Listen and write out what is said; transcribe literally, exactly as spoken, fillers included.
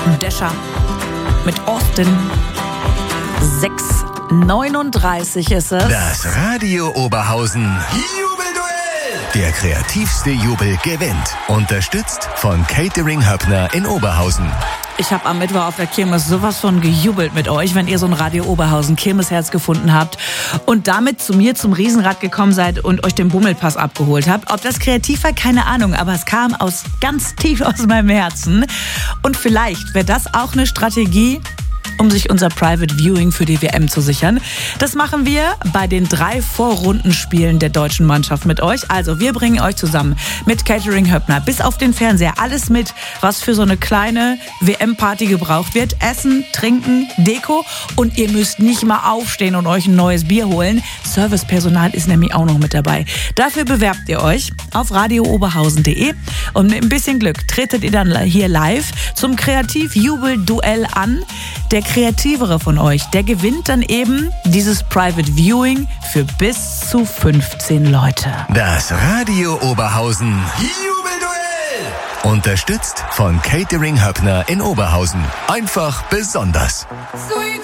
Descher mit Austin. sechs neununddreißig ist es. Das Radio Oberhausen Jubelduell. Der kreativste Jubel gewinnt. Unterstützt von Catering Höppner in Oberhausen. Ich habe am Mittwoch auf der Kirmes sowas von gejubelt mit euch, wenn ihr so ein Radio Oberhausen Kirmesherz gefunden habt und damit zu mir zum Riesenrad gekommen seid und euch den Bummelpass abgeholt habt. Ob das kreativ war, keine Ahnung, aber es kam aus ganz tief aus meinem Herzen. Und vielleicht wäre das auch eine Strategie, um sich unser Private Viewing für die W M zu sichern. Das machen wir bei den drei Vorrundenspielen der deutschen Mannschaft mit euch. Also wir bringen euch zusammen mit Catering Höppner bis auf den Fernseher alles mit, was für so eine kleine W M-Party gebraucht wird. Essen, Trinken, Deko und ihr müsst nicht mal aufstehen und euch ein neues Bier holen. Servicepersonal ist nämlich auch noch mit dabei. Dafür bewerbt ihr euch auf radio oberhausen punkt de und mit ein bisschen Glück tretet ihr dann hier live zum Kreativ-Jubel-Duell an. Der Kreativere von euch, der gewinnt dann eben dieses Private Viewing für bis zu fünfzehn Leute. Das Radio Oberhausen Jubelduell. Unterstützt von Catering Höppner in Oberhausen. Einfach besonders.